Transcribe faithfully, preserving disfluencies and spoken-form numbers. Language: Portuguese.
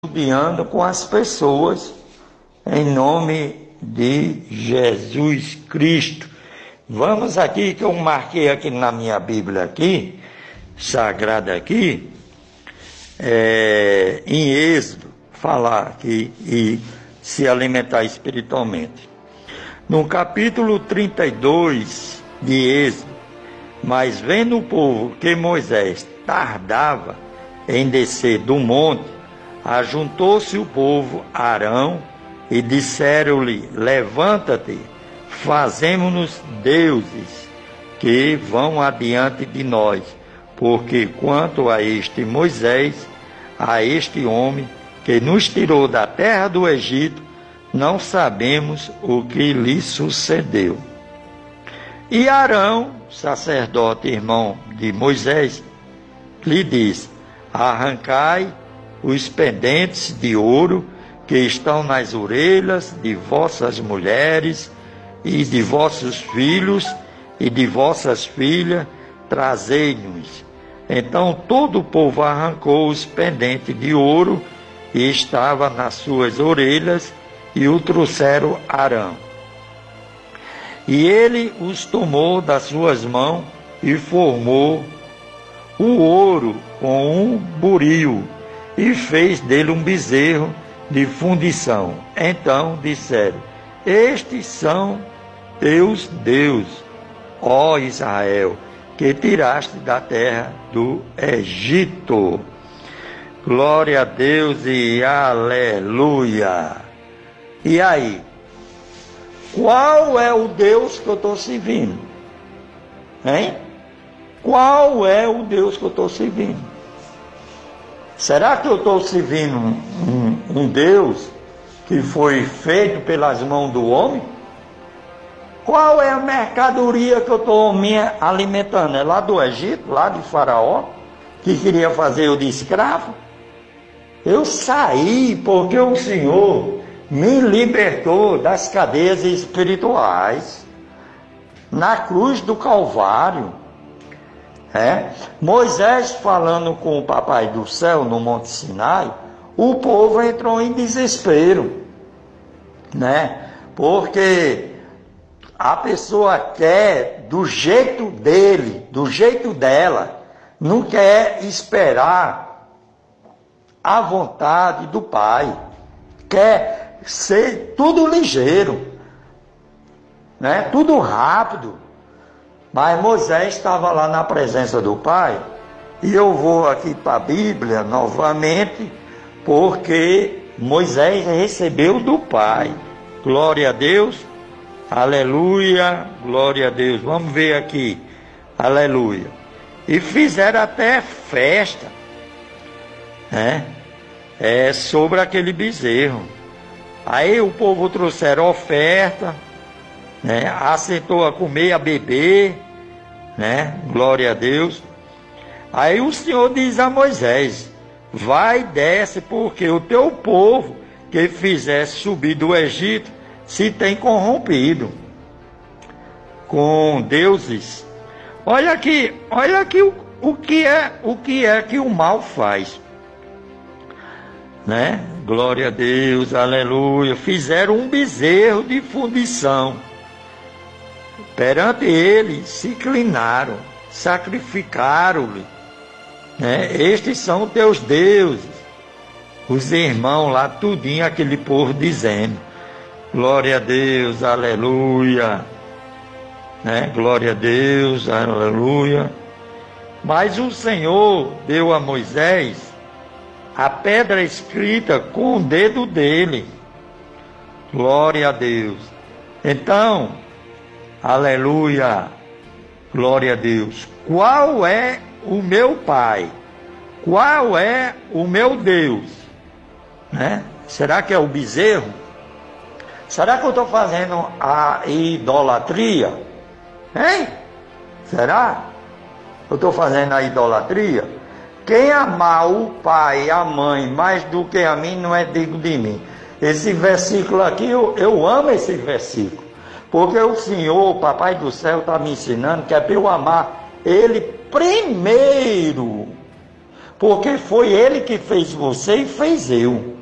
estudiando com as pessoas, em nome de Jesus Cristo. Vamos aqui, que eu marquei aqui na minha Bíblia aqui, sagrada aqui, é, em Êxodo, falar aqui e se alimentar espiritualmente. No capítulo trinta e dois de Êxodo, mas vendo o povo que Moisés tardava em descer do monte, ajuntou-se o povo a Arão e disseram-lhe: levanta-te, fazemo-nos deuses que vão adiante de nós, porque quanto a este Moisés, a este homem que nos tirou da terra do Egito, não sabemos o que lhe sucedeu. E Arão, sacerdote irmão de Moisés, lhe disse: arrancai os pendentes de ouro que estão nas orelhas de vossas mulheres e de vossos filhos e de vossas filhas, trazei-nos. Então todo o povo arrancou os pendentes de ouro e estava nas suas orelhas, e o trouxeram a Arão. E ele os tomou das suas mãos e formou o ouro com um buril, e fez dele um bezerro de fundição. Então disseram: estes são teus deuses, ó Israel, que tiraste da terra do Egito. Glória a Deus e aleluia. E aí, qual é o Deus que eu estou servindo? Hein? Qual é o Deus que eu estou servindo? Será que eu estou servindo um, um, um Deus que foi feito pelas mãos do homem? Qual é a mercadoria que eu estou me alimentando? É lá do Egito, lá de Faraó, que queria fazer eu de escravo? Eu saí porque o Senhor me libertou das cadeias espirituais na cruz do Calvário. É? Moisés falando com o Papai do Céu no Monte Sinai, o povo entrou em desespero, né? Porque a pessoa quer do jeito dele, do jeito dela, não quer esperar a vontade do Pai, quer ser tudo ligeiro, né? Tudo rápido. Mas Moisés estava lá na presença do Pai, e eu vou aqui para a Bíblia novamente, porque Moisés recebeu do Pai. Glória a Deus, aleluia, glória a Deus. Vamos ver aqui, aleluia. E fizeram até festa, né? É, sobre aquele bezerro. Aí o povo trouxeram oferta, né? Assentou a comer, a beber, né? Glória a Deus. Aí o Senhor diz a Moisés: vai e desce, porque o teu povo que fizesse subir do Egito se tem corrompido com deuses. Olha aqui, olha aqui o, o que é, o que é que o mal faz, né? Glória a Deus, aleluia. Fizeram um bezerro de fundição. Perante ele se inclinaram, sacrificaram-lhe, né? Estes são teus deuses. Os irmãos lá, tudinho, aquele povo dizendo: glória a Deus, aleluia, né? Glória a Deus, aleluia. Mas o Senhor deu a Moisés a pedra escrita com o dedo dele. Glória a Deus. Então, aleluia, glória a Deus. Qual é o meu Pai? Qual é o meu Deus? Né? Será que é o bezerro? Será que eu estou fazendo a idolatria? Hein? Será? Eu estou fazendo a idolatria? Quem amar o pai e a mãe mais do que a mim não é digno de mim. Esse versículo aqui, eu, eu amo esse versículo. Porque o Senhor, o Papai do Céu, está me ensinando que é para eu amar Ele primeiro. porque foi Ele que fez você e fez eu.